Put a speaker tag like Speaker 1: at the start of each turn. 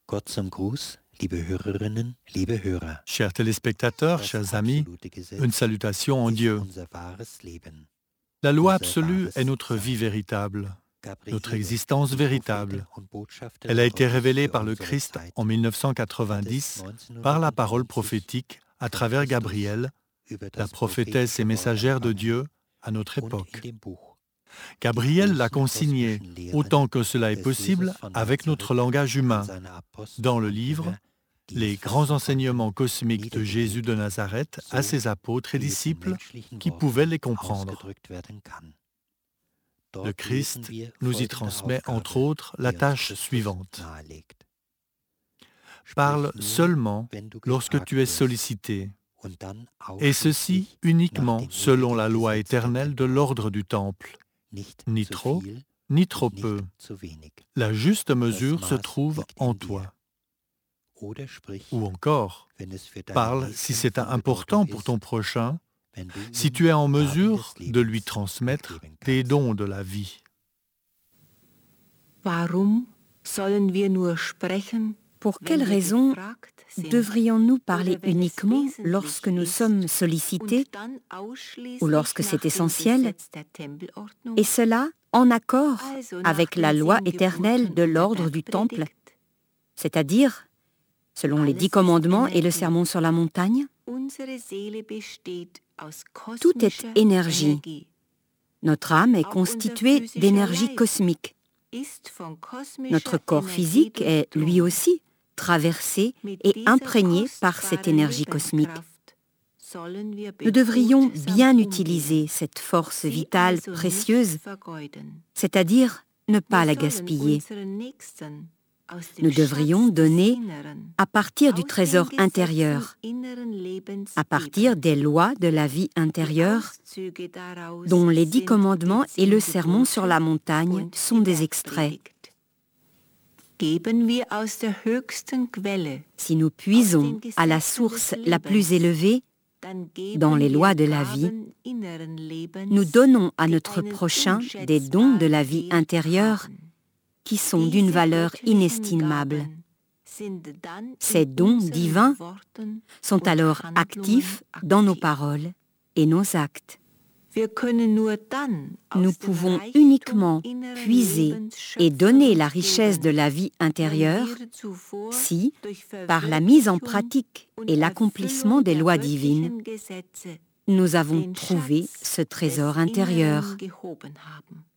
Speaker 1: Gott zum Gruß, liebe Hörerinnen, liebe Hörer.
Speaker 2: Chers téléspectateurs, chers amis, une salutation en Dieu. La loi absolue est notre vie véritable, notre existence véritable. Elle a été révélée par le Christ en 1990 par la parole prophétique à travers Gabriel, la prophétesse et messagère de Dieu à notre époque. Gabriel l'a consignée, autant que cela est possible, avec notre langage humain, dans le livre « Les grands enseignements cosmiques de Jésus de Nazareth à ses apôtres et disciples qui pouvaient les comprendre ». Le Christ nous y transmet entre autres la tâche suivante. Parle seulement lorsque tu es sollicité, et ceci uniquement selon la loi éternelle de l'ordre du temple, ni trop, ni trop peu. La juste mesure se trouve en toi. Ou encore, parle si c'est important pour ton prochain, si tu es en mesure de lui transmettre tes dons de la vie.
Speaker 3: Pour quelle raison devrions-nous parler uniquement lorsque nous sommes sollicités ou lorsque c'est essentiel, et cela en accord avec la loi éternelle de l'ordre du temple, c'est-à-dire selon les 10 commandements et le sermon sur la montagne? Tout est énergie. Notre âme est constituée d'énergie cosmique. Notre corps physique est, lui aussi, traversé et imprégné par cette énergie cosmique. Nous devrions bien utiliser cette force vitale précieuse, c'est-à-dire ne pas la gaspiller. Nous devrions donner à partir du trésor intérieur, à partir des lois de la vie intérieure, dont les 10 commandements et le sermon sur la montagne sont des extraits. Si nous puisons à la source la plus élevée, dans les lois de la vie, nous donnons à notre prochain des dons de la vie intérieure qui sont d'une valeur inestimable. Ces dons divins sont alors actifs dans nos paroles et nos actes. Nous pouvons uniquement puiser et donner la richesse de la vie intérieure si, par la mise en pratique et l'accomplissement des lois divines, nous avons trouvé ce trésor intérieur.